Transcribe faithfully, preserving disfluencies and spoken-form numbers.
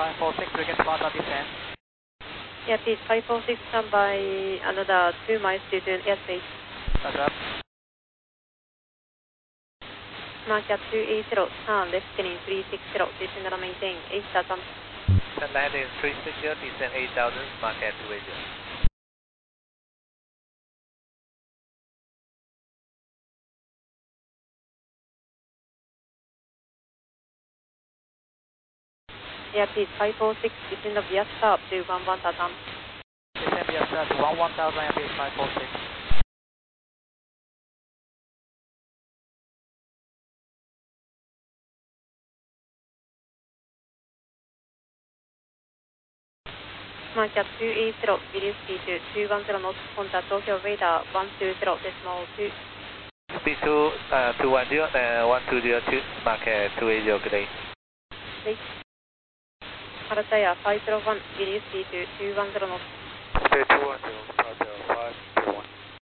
five four six, we can start at descent. Yeah, please, five four six, stand by another two miles due to airspace. Roger. Mark at two eighty, turn left heading three sixty, descend and maintain eight thousand. Turn left heading three sixty, descend eight thousand, mark at two eighty. Yeah, please, five four six, descend of Viasta up to one one thousand. Descend Viasta to one one thousand, F H five four six. Mark at two eighty, reduce speed to two one zero knots, contact Tokyo radar one two zero decimal two. Speed to uh, two one zero, uh, one two zero two, mark at two eighty, good day. Please. Harataya five zero one, reduce speed to two one zero knots. Spirit